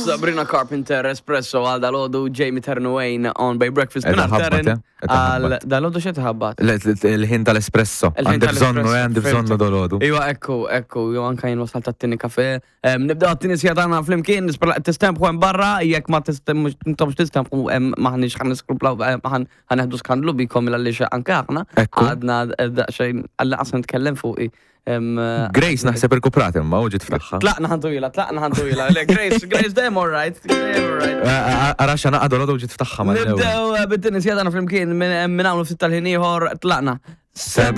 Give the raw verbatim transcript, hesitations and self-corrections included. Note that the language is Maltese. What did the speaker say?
Sabrina Carpenter, Espresso, għal dal-ħodu Jamie Ternuane on Bay Breakfast. Edha Minna ħabbat, Terren, eh? Edha għal ħabbat. dal-ħodu xe tħabbat? Il-ħin tal-espresso. Il-ħin Għandi bżonnu, tal-espresso, għandi bżonnu fimtek. dolodu. Iwa, ekku, ekku, jo anka jien wasalt għattini kafe. Nibda għattini sjadana fl-imkien, tistempu għem barra, jek ma tistempu tistempu maħnix għan niskruplaw, maħan għanħdu skandlu bikom il-għalli anka aħna. Ekku. Għadna daqxajn, għalla għasan tkellem fuqi. Grace naħseb irkuprat imma uġit ftaħħa. Tlaqna ħantujla, tlaqna ħantujla. Grace, Grace, dem all right, dem all right. Għaraxa naqqa dolodu uġit ftaħħa. Nibdew bid-dinnis jadana fl-imkien minn għamlu fit-tal-ħin ieħor tlaqna.